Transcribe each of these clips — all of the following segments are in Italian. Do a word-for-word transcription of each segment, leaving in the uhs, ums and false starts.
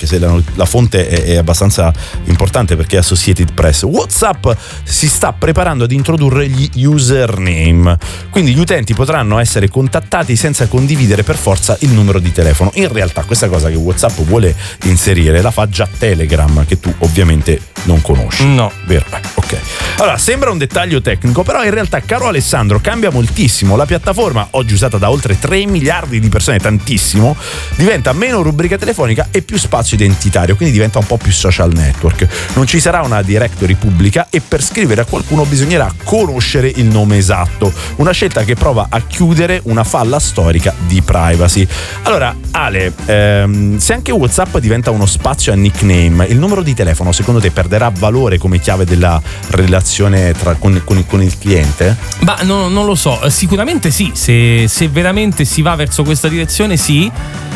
se la, la fonte è, è abbastanza importante perché è Associated Press. WhatsApp si sta preparando ad introdurre gli username, quindi gli utenti potranno essere contattati senza condividere per forza il numero di telefono. In realtà questa cosa che WhatsApp vuole inserire la fa già Telegram, che tu ovviamente non conosci. No. Vero? Eh, ok. Allora, sembra un dettaglio tecnico, però in realtà, caro Alessandro, cambia moltissimo. La piattaforma, oggi usata da oltre tre miliardi di persone, tantissimo, diventa meno rubrica telefonica e più spazio identitario, quindi diventa un po' più social network. Non ci sarà una directory pubblica e per scrivere a qualcuno bisognerà conoscere il nome esatto, una scelta che prova a chiudere una falla storica di privacy. Allora, Ale, ehm, se anche WhatsApp diventa uno spazio a nickname, il numero di telefono secondo te perderà valore come chiave della relazione tra, con, con, con il cliente? Ma no, non lo so, sicuramente sì, se, se veramente si va verso questa direzione sì.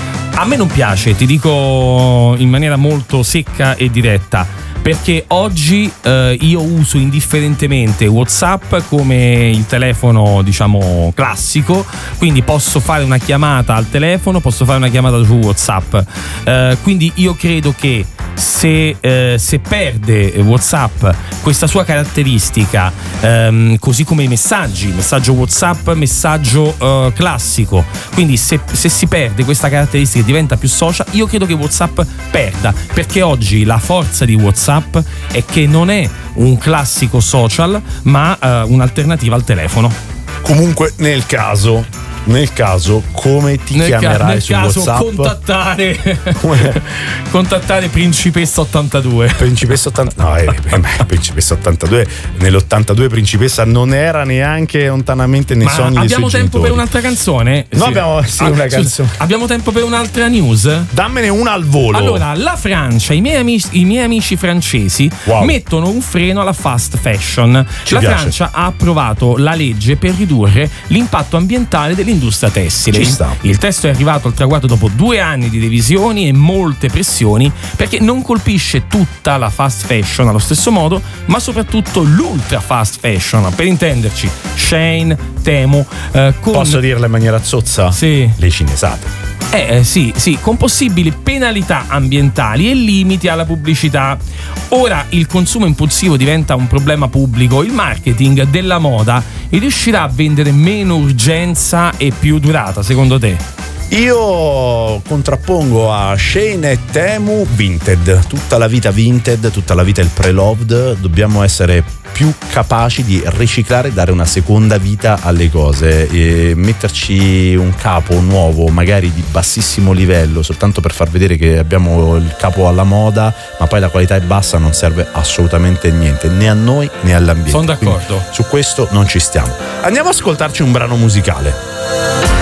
A me non piace, ti dico in maniera molto secca e diretta, perché oggi eh, io uso indifferentemente WhatsApp come il telefono, diciamo, classico, quindi posso fare una chiamata al telefono, posso fare una chiamata su WhatsApp, eh, quindi io credo che se, eh, se perde WhatsApp questa sua caratteristica, ehm, così come i messaggi, messaggio WhatsApp, messaggio eh, classico, quindi se, se si perde questa caratteristica e diventa più social, io credo che WhatsApp perda, perché oggi la forza di WhatsApp è che non è un classico social, ma eh, un'alternativa al telefono. Comunque, nel caso Nel caso, come ti nel chiamerai ca- nel su caso, WhatsApp? Contattare contattare Principessa ottantadue. Principessa ottantadue. No, eh, beh, Principessa ottantadue. Nell'ottantadue Principessa non era neanche lontanamente nei Ma sogni dei suoi abbiamo tempo genitori. per un'altra canzone? No, sì. abbiamo sì, Ah, una scusa, canzone. abbiamo tempo per un'altra news? Dammene una al volo. Allora, la Francia, i miei amici, i miei amici francesi Wow. mettono un freno alla fast fashion. Ci la piace. Francia ha approvato la legge per ridurre l'impatto ambientale dell'industria tessile. Ci sta. Il testo è arrivato al traguardo dopo due anni di revisioni e molte pressioni, perché non colpisce tutta la fast fashion allo stesso modo, ma soprattutto l'ultra fast fashion. Per intenderci, Shein, Temu, eh, con... Posso dirla in maniera zozza? Sì. Le cinesate. Eh, eh sì, sì, con possibili penalità ambientali e limiti alla pubblicità. Ora il consumo impulsivo diventa un problema pubblico, il marketing della moda riuscirà a vendere meno urgenza e più durata, secondo te? Io contrappongo a Shein e Temu Vinted, tutta la vita Vinted, tutta la vita il pre-loved. Dobbiamo essere più capaci di riciclare e dare una seconda vita alle cose, e metterci un capo nuovo, magari di bassissimo livello, soltanto per far vedere che abbiamo il capo alla moda, ma poi la qualità è bassa, non serve assolutamente niente, né a noi né all'ambiente. Sono d'accordo. Quindi su questo non ci stiamo. Andiamo ad ascoltarci un brano musicale.